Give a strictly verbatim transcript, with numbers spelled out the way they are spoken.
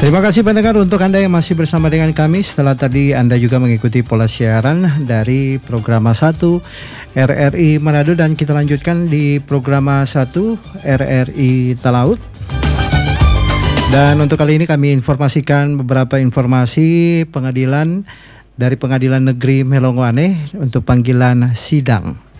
Terima kasih pendengar untuk Anda yang masih bersama dengan kami. Setelah tadi Anda juga mengikuti pola siaran dari program satu R R I Manado, dan kita lanjutkan di program satu R R I Talaut. Dan untuk kali ini kami informasikan beberapa informasi pengadilan dari Pengadilan Negeri Melongoane untuk panggilan sidang.